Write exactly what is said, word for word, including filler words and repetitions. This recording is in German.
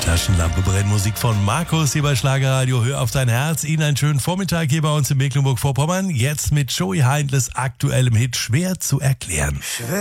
Taschenlampe brennt, Musik von Markus hier bei Schlagerradio. Hör auf dein Herz. Ihnen einen schönen Vormittag hier bei uns in Mecklenburg-Vorpommern. Jetzt mit Joey Heindles aktuellem Hit Schwer zu erklären.